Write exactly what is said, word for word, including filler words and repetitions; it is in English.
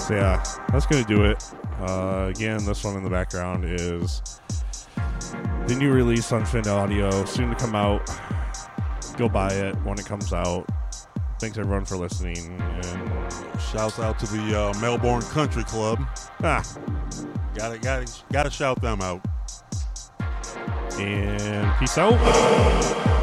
So yeah, that's going to do it. Uh, again, this one in the background is the new release on Find Audio, soon to come out. Go buy it when it comes out. Thanks everyone for listening. And shouts out to the uh, Melbourne Country Club. Ah, gotta, gotta, gotta shout them out. And peace out.